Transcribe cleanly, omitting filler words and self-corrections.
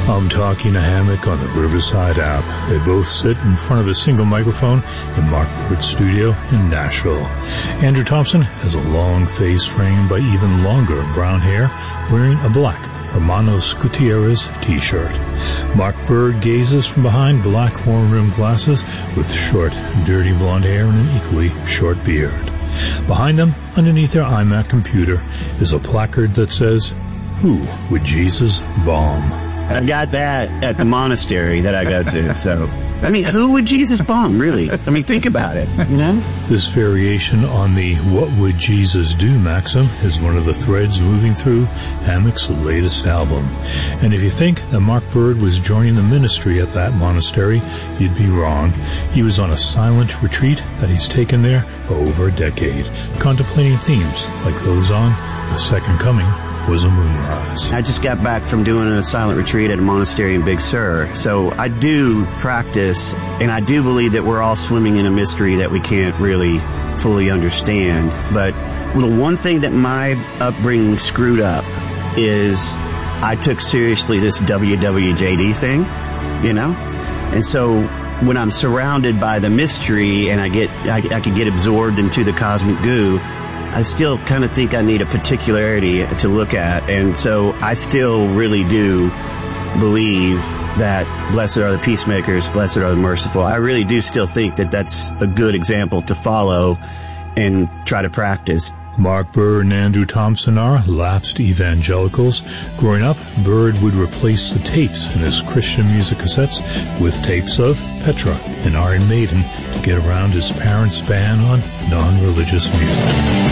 I'm talking a hammock on the Riverside app. They both sit in front of a single microphone in Mark Bird's studio in Nashville. Andrew Thompson has a long face framed by even longer brown hair, wearing a black Hermanos Gutierrez t-shirt. Mark Bird gazes from behind black horn-rimmed glasses with short, dirty blonde hair and an equally short beard. Behind them, underneath their iMac computer, is a placard that says, "Who would Jesus bomb?" I got that at the monastery that I go to, so... I mean, who would Jesus bomb, really? I mean, think about it, you know? This variation on the "What would Jesus do" maxim is one of the threads moving through Hammock's latest album. And if you think that Mark Bird was joining the ministry at that monastery, you'd be wrong. He was on a silent retreat that he's taken there for over a decade, contemplating themes like those on The Second Coming Was a Moonrise. I just got back from doing a silent retreat at a monastery in Big Sur, so I do practice, and I do believe that we're all swimming in a mystery that we can't really fully understand. But the one thing that my upbringing screwed up is I took seriously this WWJD thing, you know? And so when I'm surrounded by the mystery and I could get absorbed into the cosmic goo, I still kind of think I need a particularity to look at. And so I still really do believe that blessed are the peacemakers, blessed are the merciful. I really do still think that that's a good example to follow and try to practice. Mark Bird and Andrew Thompson are lapsed evangelicals. Growing up, Bird would replace the tapes in his Christian music cassettes with tapes of Petra and Iron Maiden to get around his parents' ban on non-religious music.